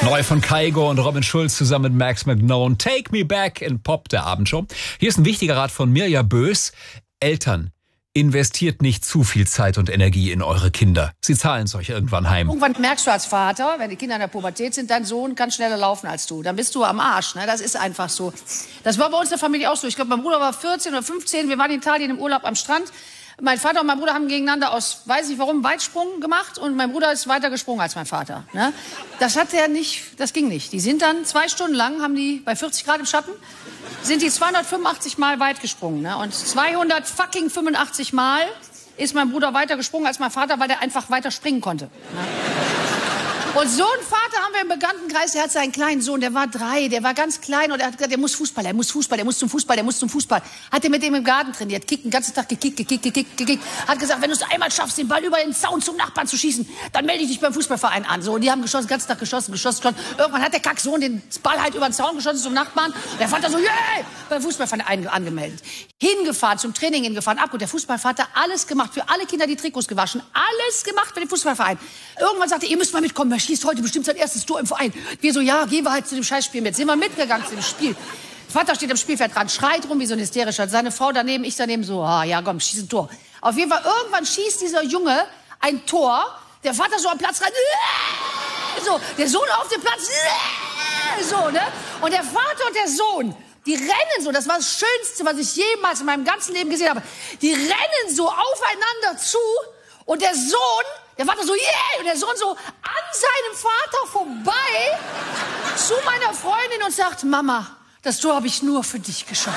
Neu von Kygo und Robin Schulz zusammen mit Max McKnone. Take Me Back in Pop, der Abendshow. Hier ist ein wichtiger Rat von Mirja Bös. Eltern, investiert nicht zu viel Zeit und Energie in eure Kinder. Sie zahlen es euch irgendwann heim. Irgendwann merkst du als Vater, wenn die Kinder in der Pubertät sind, dein Sohn kann schneller laufen als du. Dann bist du am Arsch. Ne? Das ist einfach so. Das war bei uns in der Familie auch so. Ich glaube, mein Bruder war 14 oder 15. Wir waren in Italien im Urlaub am Strand. Mein Vater und mein Bruder haben gegeneinander aus, weiß ich warum, Weitsprung gemacht. Und mein Bruder ist weiter gesprungen als mein Vater. Ne? Das ging nicht. Die sind dann 2 Stunden lang, haben die bei 40 Grad im Schatten, sind die 285 Mal weit gesprungen. Ne? Und 285 Mal ist mein Bruder weiter gesprungen als mein Vater, weil der einfach weiter springen konnte. Ne? Und so einen Vater haben wir im Bekanntenkreis, der hat seinen kleinen Sohn, der war 3, der war ganz klein und er hat gesagt, der muss zum Fußball. Hat er mit dem im Garten trainiert, kickt den ganzen Tag, gekickt. Hat gesagt, wenn du es einmal schaffst, den Ball über den Zaun zum Nachbarn zu schießen, dann melde ich dich beim Fußballverein an. So, und die haben geschossen, den ganzen Tag geschossen. Irgendwann hat der Kacksohn den Ball halt über den Zaun geschossen zum Nachbarn. Der Vater so, yeah, beim Fußballverein angemeldet. Hingefahren, zum Training hingefahren, abgeholt. Der Fußballvater alles gemacht, für alle Kinder die Trikots gewaschen, alles gemacht für den Fußballverein. Irgendwann sagte er, ihr müsst mal mitkommen, er schießt heute bestimmt sein erstes Tor im Verein. Wir so, ja, gehen wir halt zu dem Scheißspiel mit. Sind wir mitgegangen zu dem Spiel. Vater steht am Spielfeld dran, schreit rum wie so ein hysterischer. Seine Frau daneben, ich daneben so, ja komm, schieß ein Tor. Auf jeden Fall, irgendwann schießt dieser Junge ein Tor. Der Vater so am Platz rein, so, der Sohn auf dem Platz, so, ne? Und der Vater und der Sohn, die rennen so, das war das Schönste, was ich jemals in meinem ganzen Leben gesehen habe. Die rennen so aufeinander zu und der Sohn, der Vater so, yeah, und der Sohn so an seinem Vater vorbei zu meiner Freundin und sagt, Mama, das Tor habe ich nur für dich geschossen.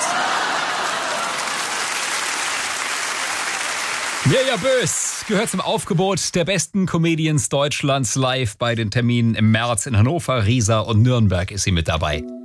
Mirja Bös gehört zum Aufgebot der besten Comedians Deutschlands. Live bei den Terminen im März in Hannover, Riesa und Nürnberg ist sie mit dabei.